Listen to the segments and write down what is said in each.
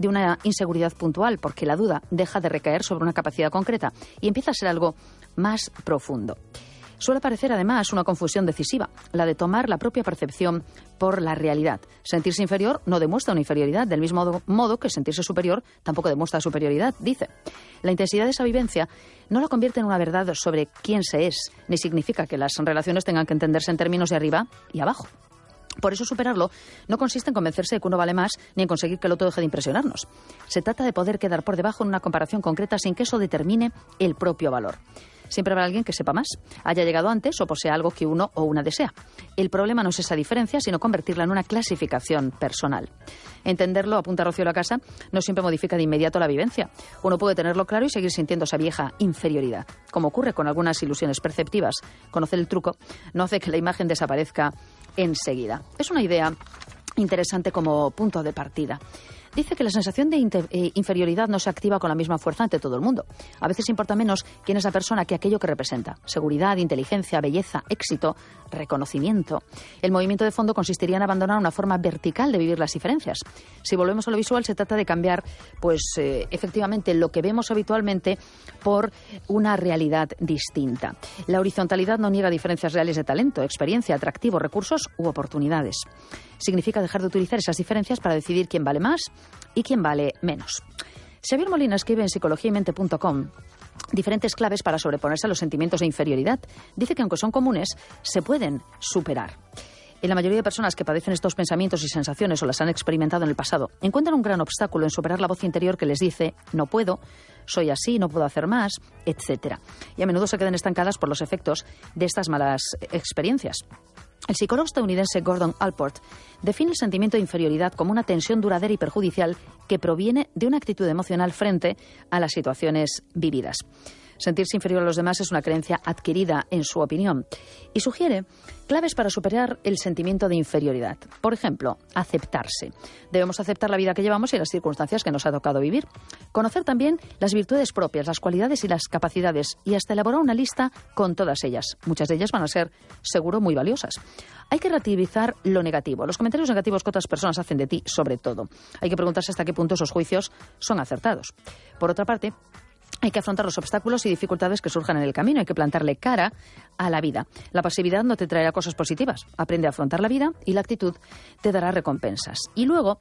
de una inseguridad puntual, porque la duda deja de recaer sobre una capacidad concreta y empieza a ser algo más profundo. Suele aparecer, además, una confusión decisiva, la de tomar la propia percepción por la realidad. Sentirse inferior no demuestra una inferioridad, del mismo modo que sentirse superior tampoco demuestra superioridad, dice. La intensidad de esa vivencia no la convierte en una verdad sobre quién se es, ni significa que las relaciones tengan que entenderse en términos de arriba y abajo. Por eso superarlo no consiste en convencerse de que uno vale más ni en conseguir que el otro deje de impresionarnos. Se trata de poder quedar por debajo en una comparación concreta sin que eso determine el propio valor. Siempre habrá alguien que sepa más, haya llegado antes o posea algo que uno o una desea. El problema no es esa diferencia, sino convertirla en una clasificación personal. Entenderlo, apunta Rocío Lacasa, no siempre modifica de inmediato la vivencia. Uno puede tenerlo claro y seguir sintiendo esa vieja inferioridad. Como ocurre con algunas ilusiones perceptivas, conocer el truco no hace que la imagen desaparezca enseguida. Es una idea interesante como punto de partida. Dice que la sensación de inferioridad no se activa con la misma fuerza ante todo el mundo. A veces importa menos quién es la persona que aquello que representa. Seguridad, inteligencia, belleza, éxito, reconocimiento. El movimiento de fondo consistiría en abandonar una forma vertical de vivir las diferencias. Si volvemos a lo visual, se trata de cambiar, efectivamente, lo que vemos habitualmente por una realidad distinta. La horizontalidad no niega diferencias reales de talento, experiencia, atractivo, recursos u oportunidades. Significa dejar de utilizar esas diferencias para decidir quién vale más y quién vale menos. Xavier Molina escribe en psicologiaymente.com diferentes claves para sobreponerse a los sentimientos de inferioridad. Dice que aunque son comunes, se pueden superar. En la mayoría de personas que padecen estos pensamientos y sensaciones o las han experimentado en el pasado, encuentran un gran obstáculo en superar la voz interior que les dice no puedo, soy así, no puedo hacer más, etc. Y a menudo se quedan estancadas por los efectos de estas malas experiencias. El psicólogo estadounidense Gordon Allport define el sentimiento de inferioridad como una tensión duradera y perjudicial que proviene de una actitud emocional frente a las situaciones vividas. Sentirse inferior a los demás es una creencia adquirida, en su opinión, y sugiere claves para superar el sentimiento de inferioridad. Por ejemplo, aceptarse. Debemos aceptar la vida que llevamos y las circunstancias que nos ha tocado vivir. Conocer también las virtudes propias, las cualidades y las capacidades, y hasta elaborar una lista con todas ellas. Muchas de ellas van a ser, seguro, muy valiosas. Hay que relativizar lo negativo, los comentarios negativos que otras personas hacen de ti, sobre todo. Hay que preguntarse hasta qué punto esos juicios son acertados. Por otra parte, hay que afrontar los obstáculos y dificultades que surjan en el camino. Hay que plantarle cara a la vida. La pasividad no te traerá cosas positivas. Aprende a afrontar la vida y la actitud te dará recompensas. Y luego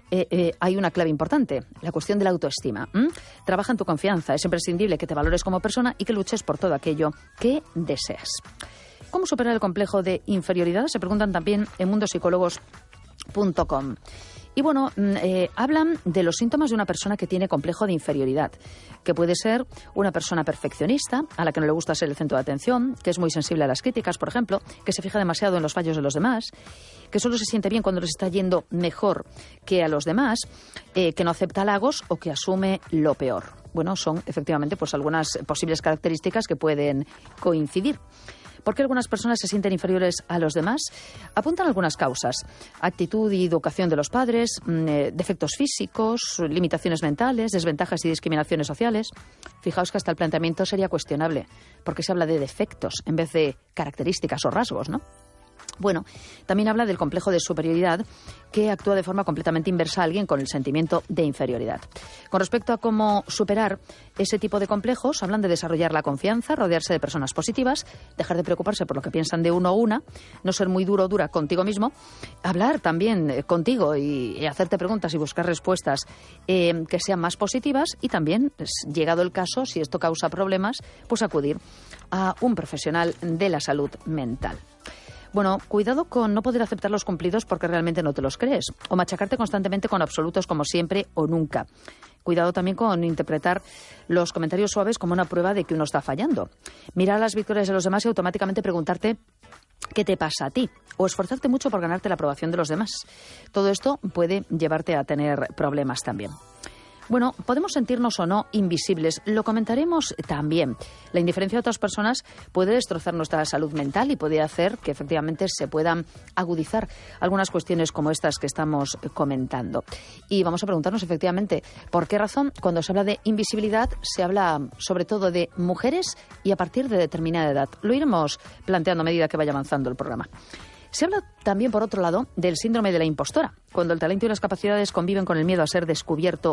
hay una clave importante, la cuestión de la autoestima. Trabaja en tu confianza. Es imprescindible que te valores como persona y que luches por todo aquello que deseas. ¿Cómo superar el complejo de inferioridad? Se preguntan también en mundopsicólogos.com. Y bueno, hablan de los síntomas de una persona que tiene complejo de inferioridad, que puede ser una persona perfeccionista, a la que no le gusta ser el centro de atención, que es muy sensible a las críticas, por ejemplo, que se fija demasiado en los fallos de los demás, que solo se siente bien cuando les está yendo mejor que a los demás, que no acepta halagos o que asume lo peor. Bueno, son efectivamente algunas posibles características que pueden coincidir. ¿Por qué algunas personas se sienten inferiores a los demás? Apuntan algunas causas: actitud y educación de los padres, defectos físicos, limitaciones mentales, desventajas y discriminaciones sociales. Fijaos que hasta el planteamiento sería cuestionable, porque se habla de defectos en vez de características o rasgos, ¿no? Bueno, también habla del complejo de superioridad, que actúa de forma completamente inversa a alguien con el sentimiento de inferioridad. Con respecto a cómo superar ese tipo de complejos, hablan de desarrollar la confianza, rodearse de personas positivas, dejar de preocuparse por lo que piensan de uno o una, no ser muy duro o dura contigo mismo, hablar también contigo y hacerte preguntas y buscar respuestas que sean más positivas, y también, llegado el caso, si esto causa problemas, pues acudir a un profesional de la salud mental. Bueno, cuidado con no poder aceptar los cumplidos porque realmente no te los crees, o machacarte constantemente con absolutos como siempre o nunca. Cuidado también con interpretar los comentarios suaves como una prueba de que uno está fallando. Mirar las victorias de los demás y automáticamente preguntarte qué te pasa a ti, o esforzarte mucho por ganarte la aprobación de los demás. Todo esto puede llevarte a tener problemas también. Bueno, podemos sentirnos o no invisibles. Lo comentaremos también. La indiferencia de otras personas puede destrozar nuestra salud mental y puede hacer que efectivamente se puedan agudizar algunas cuestiones como estas que estamos comentando. Y vamos a preguntarnos efectivamente por qué razón, cuando se habla de invisibilidad, se habla sobre todo de mujeres y a partir de determinada edad. Lo iremos planteando a medida que vaya avanzando el programa. Se habla también, por otro lado, del síndrome de la impostora, cuando el talento y las capacidades conviven con el miedo a ser descubierto